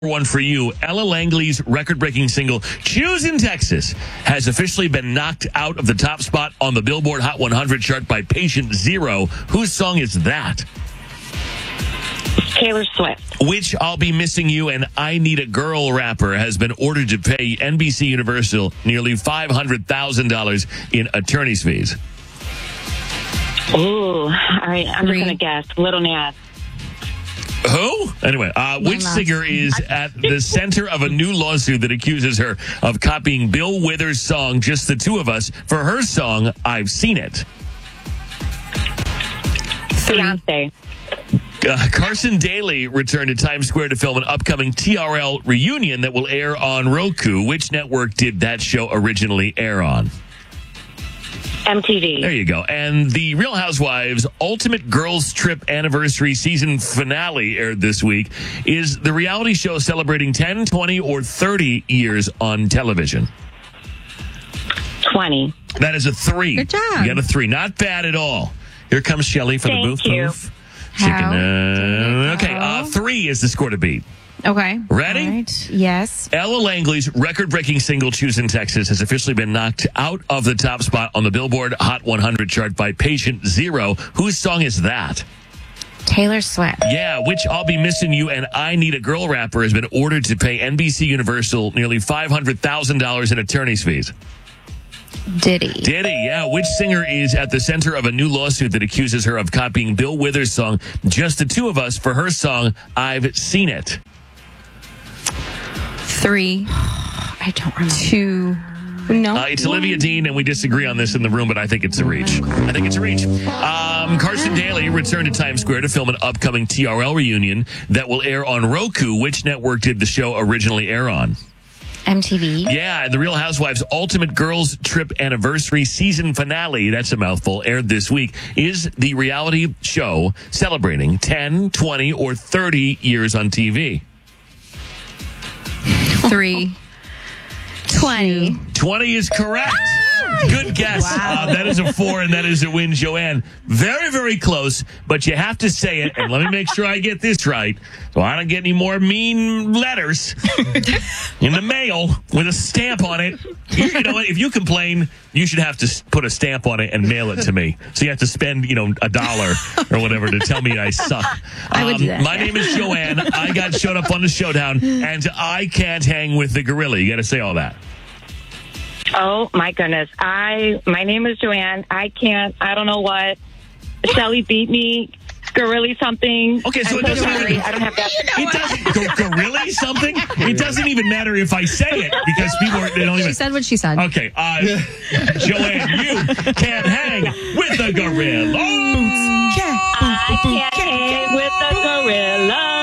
one for you. Ella Langley's record-breaking single, Choosing Texas, has officially been knocked out of the top spot on the Billboard Hot 100 chart by Patient Zero. Whose song is that? Taylor Swift. Which I'll Be Missing You and I Need a Girl rapper has been ordered to pay NBC Universal nearly $500,000 in attorney's fees. Ooh, all right, I'm just going to guess. Little Nas. Who? Anyway, which singer is at the center of a new lawsuit that accuses her of copying Bill Withers' song, Just the Two of Us, for her song, I've Seen It? Beyonce. Carson Daly returned to Times Square to film an upcoming TRL reunion that will air on Roku. Which network did that show originally air on? MTV. There you go. And the Real Housewives Ultimate Girls Trip Anniversary season finale aired this week. Is the reality show celebrating 10, 20, or 30 years on television? 20. That is a 3. Good job. You got a 3. Not bad at all. Here comes Shelley for the booth. Thank you. Booth. Okay, 3 is the score to beat. Okay. Ready? All right. Yes. Ella Langley's record-breaking single, Choosing Texas, has officially been knocked out of the top spot on the Billboard Hot 100 chart by Patient Zero. Whose song is that? Taylor Swift. Yeah, which I'll Be Missing You and I Need a Girl rapper has been ordered to pay NBC Universal nearly $500,000 in attorney's fees. Diddy. Diddy, yeah. Which singer is at the center of a new lawsuit that accuses her of copying Bill Withers' song, Just the Two of Us, for her song, I've Seen It? 3. I don't remember. 2. No. It's Olivia Dean, and we disagree on this in the room, but I think it's a reach. Carson Daly returned to Times Square to film an upcoming TRL reunion that will air on Roku. Which network did the show originally air on? MTV. Yeah, the Real Housewives Ultimate Girls Trip Anniversary season finale, that's a mouthful, aired this week. Is the reality show celebrating 10, 20, or 30 years on TV? 3. 20. 20 is correct. Good guess. Wow. That is a 4, and that is a win, Joanne. Very, very close, but you have to say it, and let me make sure I get this right, so I don't get any more mean letters in the mail with a stamp on it. You know what? If you complain, you should have to put a stamp on it and mail it to me. So you have to spend, $1 or whatever to tell me I suck. I would do that. My name is Joanne. I got showed up on the showdown, and I can't hang with the gorilla. You got to say all that. Oh, my goodness. My name is Joanne. I don't know what. Shelly beat me. Gorilla something. Okay, so I'm it doesn't sorry. even, I don't have that. it doesn't gorilla something. It doesn't even matter if I say it because they don't even. She said what she said. Okay, Joanne, you can't hang with the gorilla. I can't hang with the gorilla.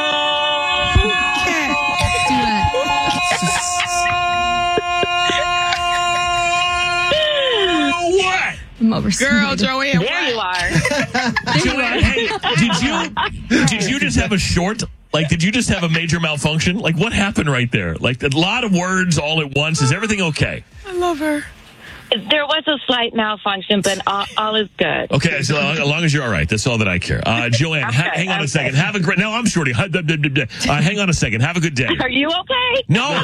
I'm over. Girl, Joanne. There you are. Joanne, hey, did you just have a short? Like, did you just have a major malfunction? Like, what happened right there? Like, a lot of words all at once. Is everything okay? I love her. There was a slight malfunction, but all is good. Okay, so as long as you're all right, that's all that I care. Joanne, hang on a second. Have a great. No, I'm shorty. Hang on a second. Have a good day. Are you okay? No,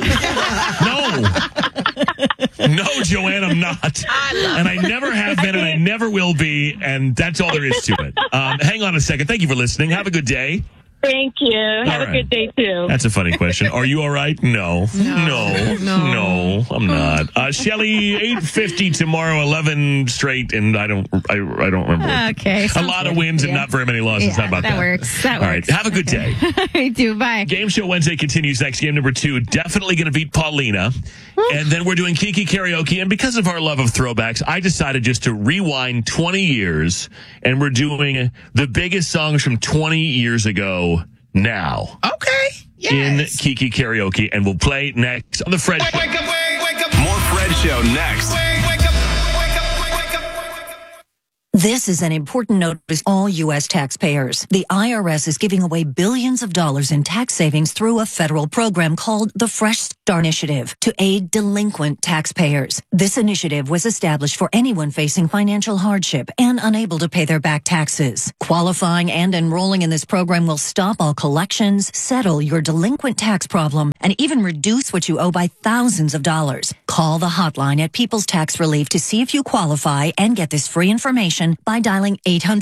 Joanne, I'm not. And I never have been, and I never will be, and that's all there is to it. Hang on a second. Thank you for listening. Have a good day. Thank you. Have a good day, too. That's a funny question. Are you all right? No, I'm not. Shelley, 8:50 tomorrow, 11 straight, and I don't remember. Okay. A lot of wins and not very many losses. Yeah, How about that? That works. All right. Have a good day. I do. Bye. Game Show Wednesday continues next. Game number 2, definitely going to beat Paulina. And then we're doing Kiki Karaoke. And because of our love of throwbacks, I decided just to rewind 20 years. And we're doing the biggest songs from 20 years ago now. Okay. Yes. In Kiki Karaoke. And we'll play next on The Fred Show. Wake up. More Fred Show next. Wake up. This is an important notice to all U.S. taxpayers. The IRS is giving away billions of dollars in tax savings through a federal program called the Fresh Start Initiative to aid delinquent taxpayers. This initiative was established for anyone facing financial hardship and unable to pay their back taxes. Qualifying and enrolling in this program will stop all collections, settle your delinquent tax problem, and even reduce what you owe by thousands of dollars. Call the hotline at People's Tax Relief to see if you qualify and get this free information by dialing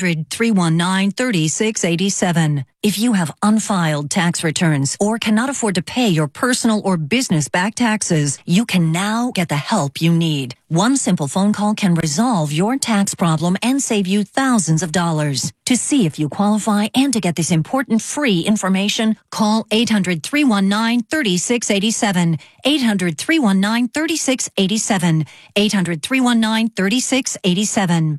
800-319-3687. If you have unfiled tax returns or cannot afford to pay your personal or business back taxes, you can now get the help you need. One simple phone call can resolve your tax problem and save you thousands of dollars. To see if you qualify and to get this important free information, call 800-319-3687. 800-319-3687. 800-319-3687.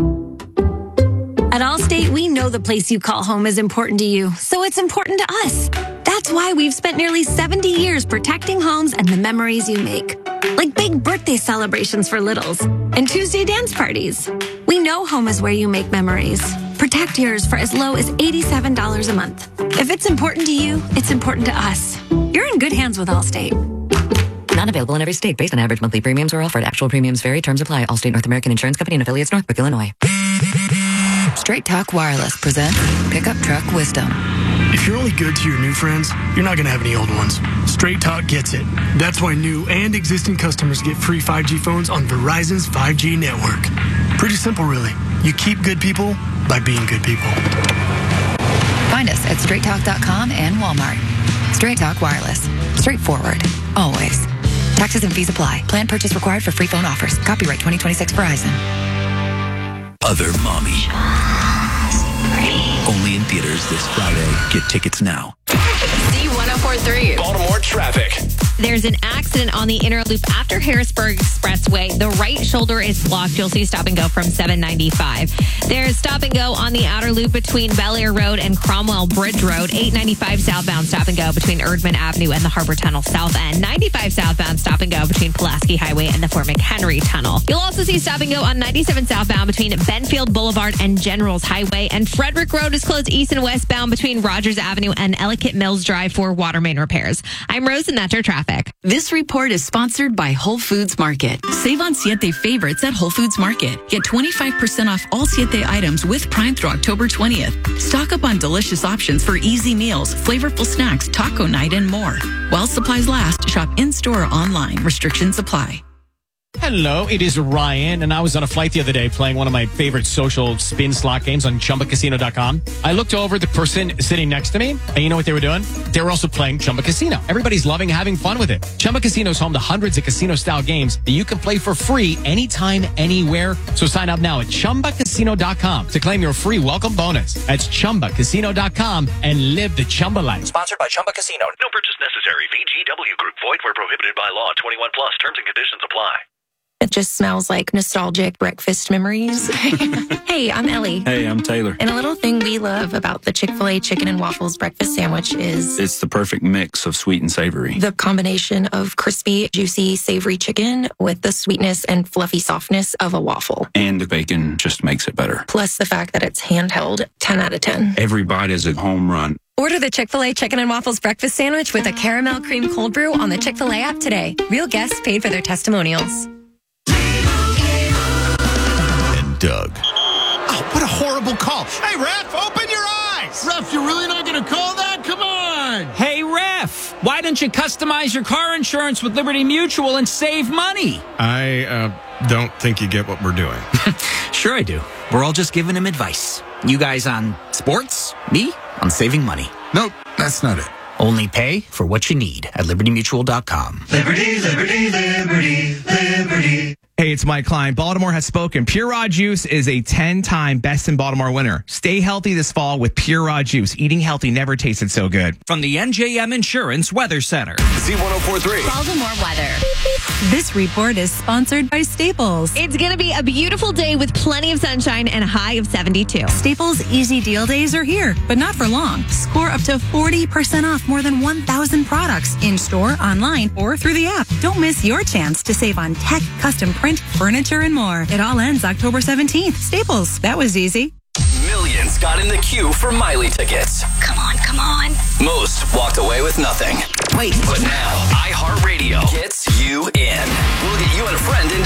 At Allstate, we know the place you call home is important to you, so it's important to us. That's why we've spent nearly 70 years protecting homes and the memories you make. Like big birthday celebrations for littles and Tuesday dance parties. We know home is where you make memories. Protect yours for as low as $87 a month. If it's important to you, it's important to us. You're in good hands with Allstate. Not available in every state based on average monthly premiums or offered. Actual premiums vary. Terms apply. Allstate North American Insurance Company and affiliates, Northbrook, Illinois. Straight Talk Wireless presents Pickup Truck Wisdom. If you're only good to your new friends, you're not going to have any old ones. Straight Talk gets it. That's why new and existing customers get free 5G phones on Verizon's 5G network. Pretty simple, really. You keep good people by being good people. Find us at straighttalk.com and Walmart. Straight Talk Wireless. Straightforward. Always. Taxes and fees apply. Plan purchase required for free phone offers. Copyright 2026 Verizon. Other Mommy. Only in theaters this Friday. Get tickets now. Z1043. Baltimore traffic. There's an accident on the inner loop after Harrisburg Expressway. The right shoulder is blocked. You'll see stop and go from 795. There's stop and go on the outer loop between Bel Air Road and Cromwell Bridge Road. 895 southbound stop and go between Erdman Avenue and the Harbor Tunnel South End. 95 southbound stop and go between Pulaski Highway and the Fort McHenry Tunnel. You'll also see stop and go on 97 southbound between Benfield Boulevard and Generals Highway. And Frederick Road is closed east and westbound between Rogers Avenue and Ellicott Mills Drive for water main repairs. I'm Rose and that's your traffic. This report is sponsored by Whole Foods Market. Save on Siete favorites at Whole Foods Market. Get 25% off all Siete items with Prime through October 20th. Stock up on delicious options for easy meals, flavorful snacks, taco night, and more. While supplies last, shop in-store or online. Restrictions apply. Hello, it is Ryan, and I was on a flight the other day playing one of my favorite social spin slot games on ChumbaCasino.com. I looked over at the person sitting next to me, and you know what they were doing? They were also playing Chumba Casino. Everybody's loving having fun with it. Chumba Casino is home to hundreds of casino-style games that you can play for free anytime, anywhere. So sign up now at ChumbaCasino.com to claim your free welcome bonus. That's ChumbaCasino.com and live the Chumba life. Sponsored by Chumba Casino. No purchase necessary. VGW Group. Void where prohibited by law. 21 plus. Terms and conditions apply. It just smells like nostalgic breakfast memories. Hey, I'm Ellie. Hey, I'm Taylor. And a little thing we love about the Chick-fil-A chicken and waffles breakfast sandwich is... it's the perfect mix of sweet and savory. The combination of crispy, juicy, savory chicken with the sweetness and fluffy softness of a waffle. And the bacon just makes it better. Plus the fact that it's handheld, 10 out of 10. Every bite is a home run. Order the Chick-fil-A Chicken and Waffles Breakfast Sandwich with a caramel cream cold brew on the Chick-fil-A app today. Real guests paid for their testimonials. Doug. Oh, what a horrible call. Hey, ref, open your eyes. Ref, you're really not going to call that? Come on. Hey, ref, why don't you customize your car insurance with Liberty Mutual and save money? I don't think you get what we're doing. Sure I do. We're all just giving him advice. You guys on sports, me on saving money. Nope, that's not it. Only pay for what you need at libertymutual.com. Liberty, liberty, liberty, liberty. Hey, it's Mike Klein. Baltimore has spoken. Pure Raw Juice is a 10-time Best in Baltimore winner. Stay healthy this fall with Pure Raw Juice. Eating healthy never tasted so good. From the NJM Insurance Weather Center. Z1043. Baltimore weather. This report is sponsored by Staples. It's going to be a beautiful day with plenty of sunshine and a high of 72. Staples Easy Deal Days are here, but not for long. Score up to 40% off more than 1,000 products in-store, online, or through the app. Don't miss your chance to save on tech, custom print, print, furniture, and more. It all ends October 17th. Staples. That was easy. Millions got in the queue for Miley tickets. Come on, come on. Most walked away with nothing. Wait. But now, iHeartRadio gets you in. We'll get you and a friend into